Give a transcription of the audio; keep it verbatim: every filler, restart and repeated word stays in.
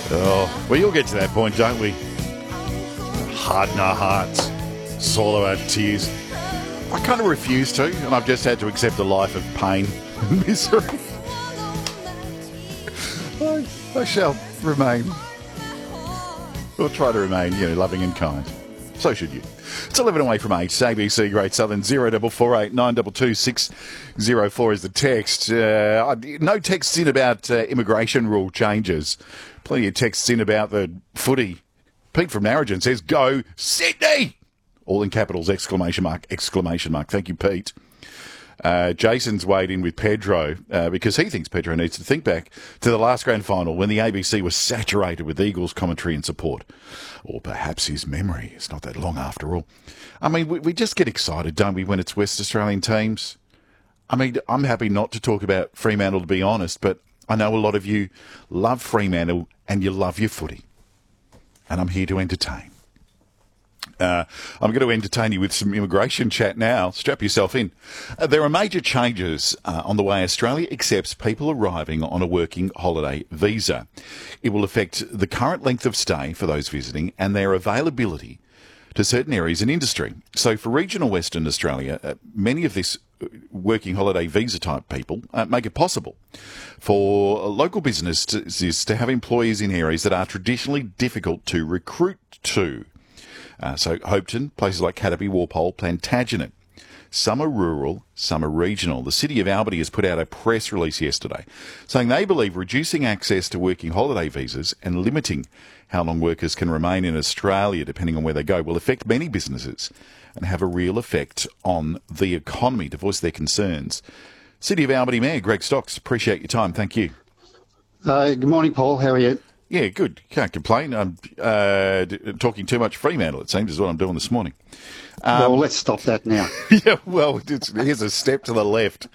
Oh, we all get to that point, don't we? Harden our hearts, swallow our tears. I kind of refuse to, and I've just had to accept a life of pain and misery. I, I shall remain, or try to remain, you know, loving and kind. So should you. It's eleven away from eight. A B C Great Southern zero double four eight nine two two six zero four is the text. Uh, no texts in about uh, immigration rule changes. Plenty of texts in about the footy. Pete from Narrogin says, "Go Sydney!" All in capitals, exclamation mark, exclamation mark. Thank you, Pete. Uh, Jason's weighed in with Pedro uh, because he thinks Pedro needs to think back to the last grand final when the A B C was saturated with Eagles commentary and support. Or perhaps his memory is not that long after all. I mean, we, we just get excited, don't we, when it's West Australian teams? I mean, I'm happy not to talk about Fremantle, to be honest, but I know a lot of you love Fremantle and you love your footy. And I'm here to entertain. Uh, I'm going to entertain you with some immigration chat now. Strap yourself in. Uh, there are major changes uh, on the way Australia accepts people arriving on a working holiday visa. It will affect the current length of stay for those visiting and their availability to certain areas in industry. So for regional Western Australia, uh, many of this working holiday visa type people uh, make it possible for local businesses to have employees in areas that are traditionally difficult to recruit to. Uh, so Hopetoun, places like Caterpie, Walpole, Plantagenet. Some are rural, some are regional. The City of Albany has put out a press release yesterday saying they believe reducing access to working holiday visas and limiting how long workers can remain in Australia, depending on where they go, will affect many businesses and have a real effect on the economy. To voice their concerns, City of Albany Mayor Greg Stocks, appreciate your time. Thank you. Uh, good morning, Paul. How are you? Yeah, good. Can't complain. I'm uh, talking too much Fremantle, it seems, is what I'm doing this morning. Um, well, let's stop that now. Yeah, well, it's, here's a step to the left.